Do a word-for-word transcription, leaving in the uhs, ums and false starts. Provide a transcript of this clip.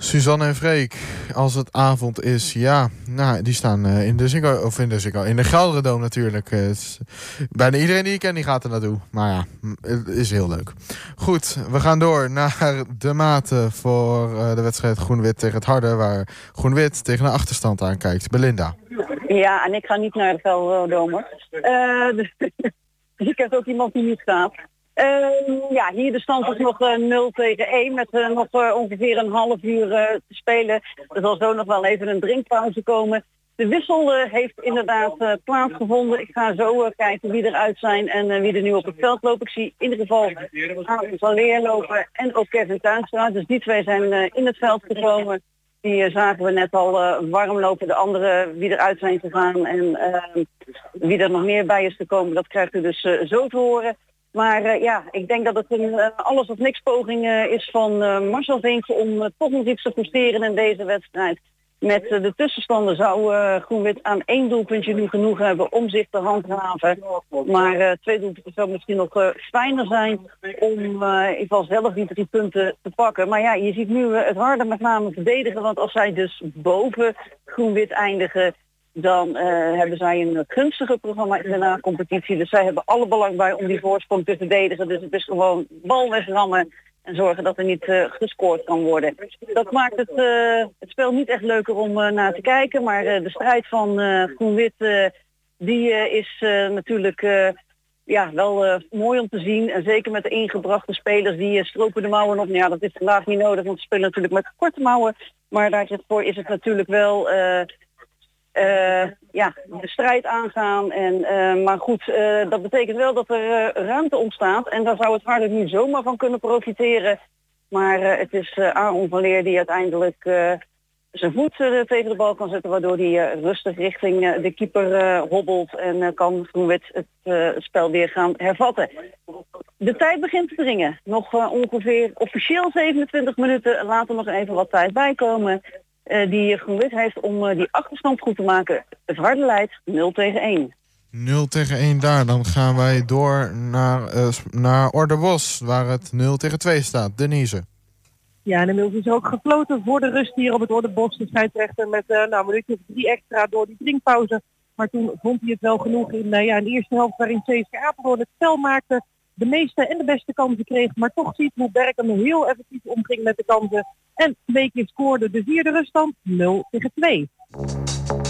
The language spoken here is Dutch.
Suzanne en Freek, als het avond is, ja, nou, die staan uh, in de Ziggo, of in de Ziggo, in de Gelderdoom natuurlijk. Uh, is, bijna iedereen die ik ken, die gaat er naartoe. Maar ja, het is heel leuk. Goed, we gaan door naar de maten voor uh, de wedstrijd Groen-Wit tegen het Harde, waar Groen-Wit tegen een achterstand aankijkt. Belinda. Ja, en ik ga niet naar de Gelderdoom, hoor. Uh, dus, dus ik heb ook iemand die niet gaat. Uh, ja, hier de stand is nog uh, nul tegen één met uh, nog uh, ongeveer een half uur uh, te spelen. Er zal zo nog wel even een drinkpauze komen. De wissel uh, heeft inderdaad uh, plaatsgevonden. Ik ga zo uh, kijken wie eruit zijn en uh, wie er nu op het veld loopt. Ik zie in ieder geval Aaron van Leer lopen en ook Kevin Tuinstra. Dus die twee zijn uh, in het veld gekomen. Die uh, zagen we net al uh, warm lopen. De anderen wie eruit zijn gegaan en uh, wie er nog meer bij is gekomen, dat krijgt u dus uh, zo te horen. Maar uh, ja, ik denk dat het een uh, alles of niks poging uh, is van uh, Marcel Vinken om uh, toch nog iets te presteren in deze wedstrijd. Met uh, de tussenstanden zou uh, Groen-Wit aan één doelpuntje nu genoeg hebben om zich te handhaven. Maar uh, twee doelpunten zou misschien nog uh, fijner zijn om uh, in ieder geval zelf die drie punten te pakken. Maar ja, je ziet nu uh, het harde met name verdedigen, want als zij dus boven Groen-Wit eindigen, dan uh, hebben zij een gunstige programma in de na-competitie. Dus zij hebben alle belang bij om die voorsprong te verdedigen. Dus het is gewoon bal wegrammen en zorgen dat er niet uh, gescoord kan worden. Dat maakt het, uh, het spel niet echt leuker om uh, naar te kijken. Maar uh, de strijd van uh, Groen-Wit, uh, die uh, is uh, natuurlijk uh, ja, wel uh, mooi om te zien. En zeker met de ingebrachte spelers die uh, stropen de mouwen op. Nou ja, dat is vandaag niet nodig, want ze spelen natuurlijk met korte mouwen. Maar daarvoor is het natuurlijk wel Uh, Uh, ja, de strijd aangaan. En, uh, maar goed, uh, dat betekent wel dat er uh, ruimte ontstaat. En daar zou het Harde nu zomaar van kunnen profiteren. Maar uh, het is uh, Aaron van Leer die uiteindelijk uh, zijn voet uh, tegen de bal kan zetten. Waardoor hij uh, rustig richting uh, de keeper uh, hobbelt. En uh, kan Groen-Wit het uh, spel weer gaan hervatten. De tijd begint te dringen. Nog uh, ongeveer officieel zevenentwintig minuten. Laat er nog even wat tijd bij komen. Uh, die Groen-Wit heeft om uh, die achterstand goed te maken. Het Harde leidt nul tegen één. nul tegen één daar. Dan gaan wij door naar, uh, naar Orderbos, waar het nul tegen twee staat. Denise. Ja, en inmiddels is er ook gefloten voor de rust hier op het Orderbos. De scheidsrechter met uh, nou, een minuutje of drie extra door die drinkpauze. Maar toen vond hij het wel genoeg in uh, ja, een eerste helft waarin C S K A Apeldoorn het spel maakte. De meeste en de beste kansen kreeg, maar toch ziet hoe Berken heel effectief omging met de kansen. En twee keer scoorde de vierde ruststand nul tegen twee.